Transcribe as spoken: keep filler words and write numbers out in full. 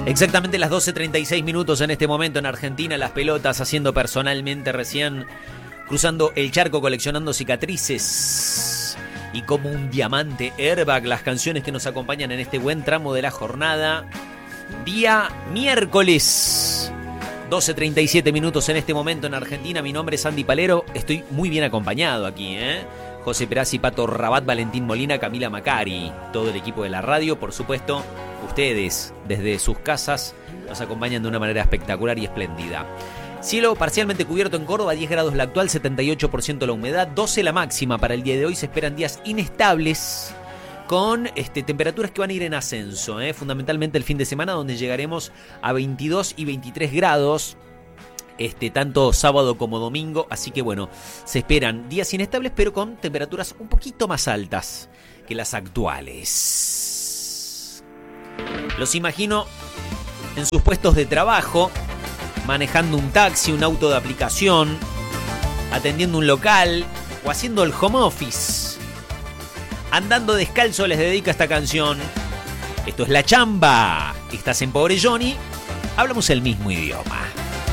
Exactamente las doce treinta y seis minutos en este momento en Argentina, las pelotas haciendo personalmente recién, cruzando el charco, coleccionando cicatrices y como un diamante airbag, las canciones que nos acompañan en este buen tramo de la jornada. Día miércoles, doce treinta y siete minutos en este momento en Argentina. Mi nombre es Andy Palero, estoy muy bien acompañado aquí, ¿eh? José Perazzi, Pato Rabat, Valentín Molina, Camila Macari, todo el equipo de la radio, por supuesto, ustedes desde sus casas nos acompañan de una manera espectacular y espléndida. Cielo parcialmente cubierto en Córdoba, diez grados la actual, setenta y ocho por ciento la humedad, doce la máxima para el día de hoy. Se esperan días inestables con este, temperaturas que van a ir en ascenso, ¿eh? Fundamentalmente el fin de semana, donde llegaremos a veintidós y veintitrés grados. Este, tanto sábado como domingo, así que bueno, se esperan días inestables pero con temperaturas un poquito más altas que las actuales. Los imagino en sus puestos de trabajo, manejando un taxi, un auto de aplicación, atendiendo un local o haciendo el home office. Andando descalzo les dedica esta canción. Esto es La Chamba. Estás en Pobre Johnny. Hablamos el mismo idioma.